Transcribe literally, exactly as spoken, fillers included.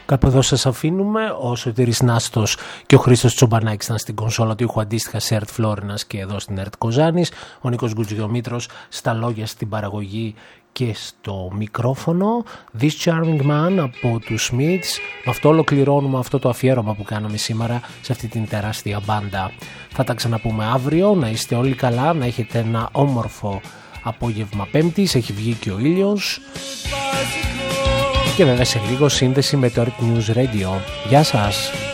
Κάπου εδώ σας αφήνουμε. Ο Σωτήρης Νάστος και ο Χρήστος Τσομπανάκης ήταν στην κονσόλα του ήχου, αντίστοιχα σε ΕΡΤ Φλόρινας και εδώ στην ΕΡΤ Κοζάνης. Ο Νίκος Γκουτζιομήτρος στα λόγια, στην παραγωγή και στο μικρόφωνο. This Charming Man από τους Smiths. Με αυτό ολοκληρώνουμε αυτό το αφιέρωμα που κάναμε σήμερα σε αυτή την τεράστια μπάντα. Θα τα ξαναπούμε αύριο. Να είστε όλοι καλά, να έχετε ένα όμορφο απόγευμα Πέμπτης. Έχει βγει και ο ήλιος. Και βέβαια σε λίγο σύνδεση με το ΕΡΤ News Radio. Γεια σας!